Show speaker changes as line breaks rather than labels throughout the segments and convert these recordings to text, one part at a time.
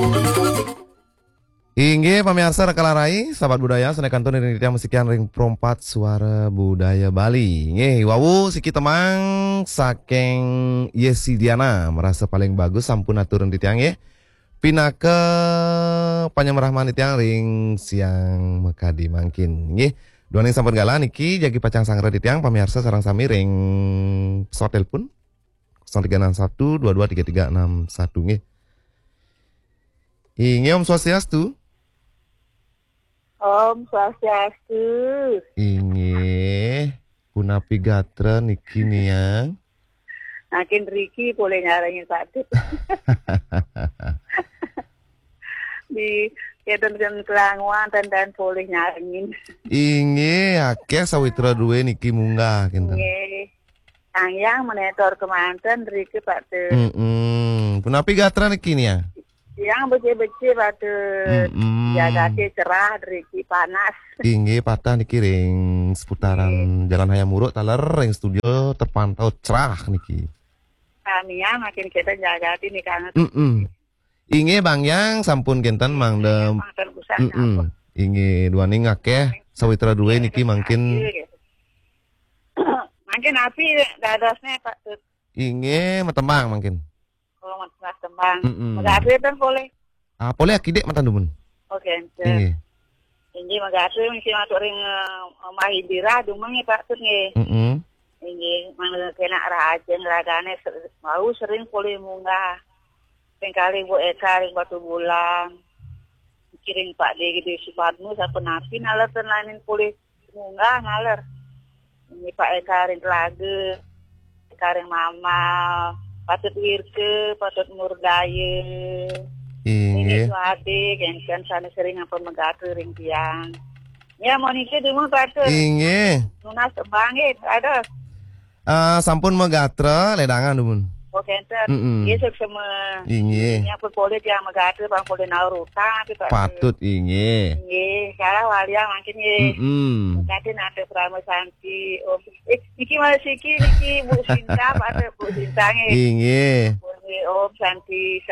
Inggih pamirsa rekalarai sahabat budaya senekan tun ini tiang musikian ring perompat suara budaya Bali. Nggih wawu siki temang saking Yesi Diana merasa paling bagus sampun aturun di tiang nggih. Pinake panyemrahman di tiang ring siang mekadi mangkin nggih. Dua ning sampun gala niki jagi pacang sangre di tiang pamirsa sareng sami ring pesawat telepon 0361 223361 nggih. Inggih Om Swastiastu.
Om Swastiastu.
Inggih, punapi gatra niki niang.
Makin Riki boleh nyarangin Pak. Di ketentuan kelanguan dan boleh nyarangin.
Inggih, akeh sawitra duwe niki munggah kinten.
Nggih. Yang menetor kemanten Riki Pak.
Punapi gatra niki niang.
Yang beci-beci Pak. Jaga cerah Riki panas.
Inggih patah niki ring seputaran Jalan Hayam Muruk taler ring studio terpantau cerah niki.
Kami ya makin kita jaga nih kangen.
Inggih Bang Yang sampun kinten mangdem. Inggih duaning akeh sawitra duwe niki mangkin.
Makin api dadasnya Pak.
Inggih metembang mangkin.
Oh mas tembang. Magate kan boleh.
Ah boleh akidek matan dumun.
Oke.
Inggih.
Inggih magate mesti masuk ring Mahindira dumeng Pak Tut nggih. Inggih mangga kena rajeng ragane mau sering boleh munggah. Sing kali Bu Eka ring Batu Bulang. Kiring Pak di Supadmu sampun api naler ten lainin boleh munggah naler. Ini Pak Eka ring Lage. Eka ring Mama. Patut Wirke, patut Murdaye. Ini adik yang kan sana sering apa megatu ring tiang. Ya monike dulu patut.
Inggih.
Nunas tembangit ada.
Sampun megatra ledangan dumun.
Oke enter. Gesek sama.
Inggih.
Yang boleh dia megatu bang boleh naur utang tapi
patut inggih.
Inggih, sekarang walia makin nggih. Kadin ada Prama Santi. Iki malah siki niki Bu Sinta, Pak Bu Sinta nggih.
Inggih.
Om Santi.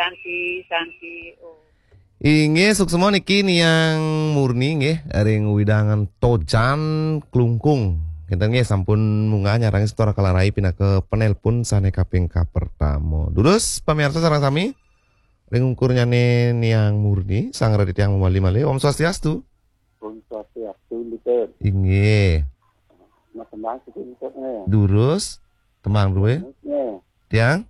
Oh.
Inggih suksemo niki niang murni nggih ring widangan Tojan Klungkung. Kinten nggih sampun munggah nyarangi setora kalarai pinake penelpon sane kaping pertama. Durus pamirsa sareng sami ring ukurnyane niang murni sang radit yang mali-mali. Om Swastiastu.
Om Swastiastu liter.
Inggih.
Mas tembang siki liternya.
Durus temang duwe. Tiang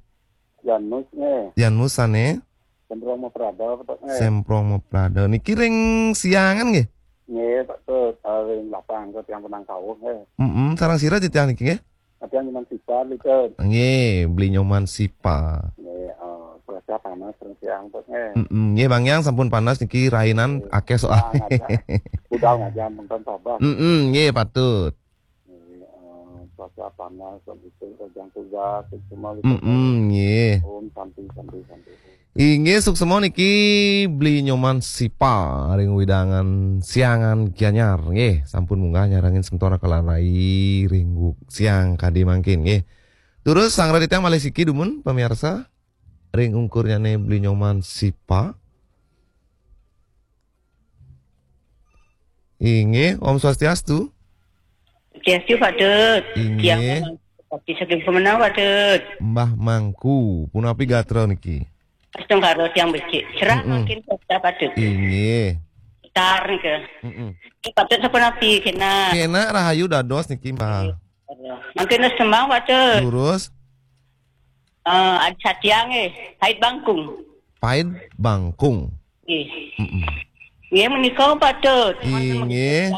Janmus sane
Semprong Prada petoknya.
Semprong Prada niki ring siangan nggih.
Nggih, Pak Tut, ring lapang kok yang penang kawuh nggih.
Sareng sira titiang niki nggih.
Ada yang nyoman sipar liter.
Nggih, beli nyoman sipa.
Nggih, cuaca panas ring siang petoknya.
Nggih Bang Yang sampun panas niki rainan akeh soal.
Udah ngajam mengkon sabar.
Nggih patut.
Cuaca panas begitu kerjaan tugas semua
nggih.
Om santai.
Inggih suksemo niki beli nyoman sipa ring widangan siangan Gianyar nggih sampun munggah nyarangin sementara kelanai ring siang kadi mangkin nggih. Terus sang radit yang malih siki dumun pemirsa ring ungkurnya nih beli nyoman sipa. Inggih Om Swastiastu.
Swastiastu Padut.
Inggih.
Tapi saking pemenang Padut.
Mbah Mangku punapi gatra niki.
Astong karo tiang becik. Cerah makin kota Padut.
Inggih.
Tar ke. Iki Padut sampun api kena.
Kena rahayu dados niki Mbah.
Makin nes tembang Padut.
Lurus.
Ada satiang Pahit Bangkung.
Pahit Bangkung.
Nggih. Nggih menika Padut.
Inggih.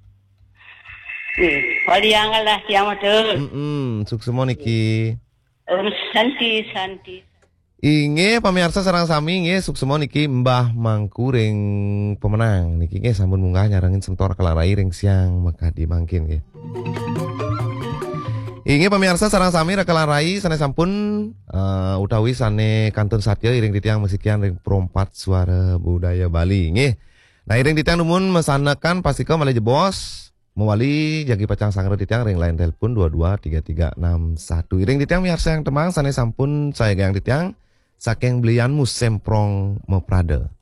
Waliang lah tiang Padut.
Suksemo niki.
Santi.
Inggih pamirsa sareng sami nggih suksemo niki Mbah Mangku ring pemenang niki nggih sampun munggah nyarangin sementora kelarai ring siang mekadi mangkin nggih. Inggih pamirsa sareng sami rekalarai sane sampun utawi sane kantun satya iring titiang musikian ring perompat suara budaya Bali nggih. Nah iring titiang numun mesanekan pasika malih jebos mewali jagi pacang sangre titiang ring lain telepon 223361. Iring titiang miarsa yang temang sane sampun saya yang titiang saking belianmu semprong meprade.